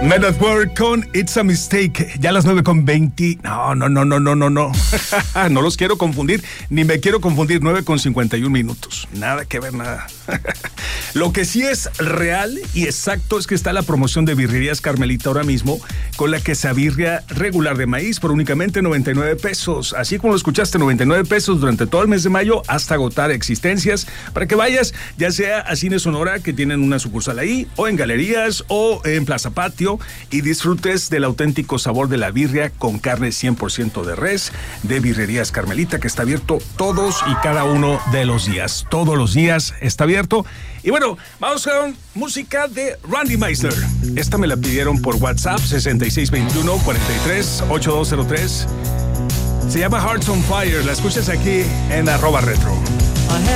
Men at Work con It's a Mistake. Ya a las 9:20. No. No los quiero confundir, ni me quiero confundir. 9:51. Nada que ver, nada. Lo que sí es real y exacto es que está la promoción de Birrerías Carmelita ahora mismo, con la quesabirria regular de maíz por únicamente 99 pesos. Así como lo escuchaste, 99 pesos durante todo el mes de mayo hasta agotar existencias, para que vayas, ya sea a Cine Sonora, que tienen una sucursal ahí, o en galerías, o en Plaza Patio, y disfrutes del auténtico sabor de la birria con carne 100% de res de Birrerías Carmelita, que está abierto todos y cada uno de los días. Todos los días está abierto. Y bueno, vamos con música de Randy Meisner. Esta me la pidieron por WhatsApp, 6621-438203. Se llama Hearts on Fire. La escuchas aquí en @retro.